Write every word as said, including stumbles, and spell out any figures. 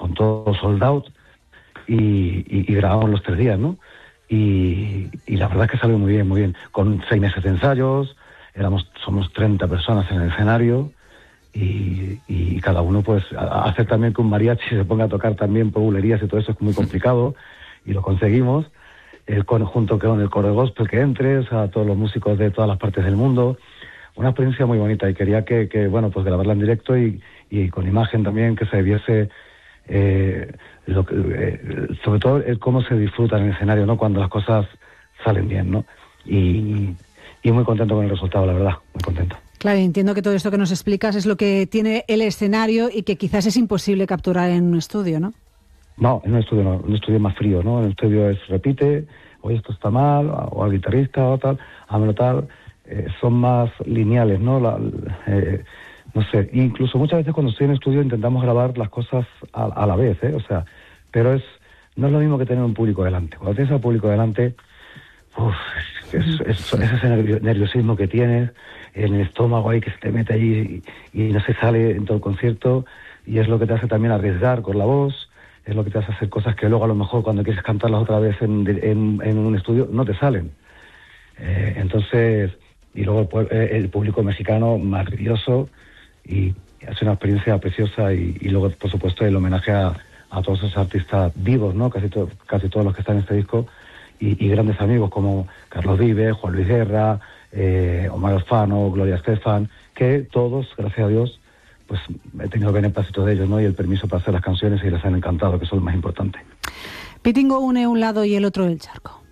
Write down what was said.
con todo sold out, y, y, y grabamos los tres días, ¿no? Y, y la verdad es que salió muy bien, muy bien. Con seis meses de ensayos, éramos, somos treinta personas en el escenario, y, y cada uno, pues, a, hacer también que un mariachi se ponga a tocar también por bulerías y todo eso es muy complicado, y lo conseguimos, el, con, junto con el coro de gospel que entre, o sea, todos los músicos de todas las partes del mundo. Una experiencia muy bonita, y quería que, que bueno, pues grabarla en directo y, y con imagen también, que se viese eh, lo que, eh, sobre todo el cómo se disfruta en el escenario, ¿no? Cuando las cosas salen bien, ¿no? Y, y muy contento con el resultado, la verdad, muy contento. Claro, entiendo que todo esto que nos explicas es lo que tiene el escenario y que quizás es imposible capturar en un estudio, ¿no? No, en un estudio no, en un estudio más frío, ¿no? En un estudio es repite, oye, esto está mal, o al guitarrista o tal, hámelo tal, eh, son más lineales, ¿no? La, eh, no sé, incluso muchas veces cuando estoy en estudio intentamos grabar las cosas a, a la vez, ¿eh? O sea, pero es no es lo mismo que tener un público delante. Cuando tienes al público delante, uf, es, es, es ese nerviosismo que tienes en el estómago ahí que se te mete allí y, y no se sale en todo el concierto, y es lo que te hace también arriesgar con la voz, es lo que te hace hacer cosas que luego a lo mejor cuando quieres cantarlas otra vez en, en, en un estudio no te salen. Eh, entonces, y luego el, el público mexicano maravilloso, y es una experiencia preciosa, y, y luego por supuesto el homenaje a, a todos esos artistas vivos, ¿no? Casi, to, casi todos los que están en este disco, y, y grandes amigos como Carlos Vives, Juan Luis Guerra, eh, Omar Alfano, Gloria Estefan, que todos, gracias a Dios, pues he tenido beneplácito de ellos, ¿no? Y el permiso para hacer las canciones, y les han encantado, que eso es lo más importante. Pitingo une un lado y el otro del charco.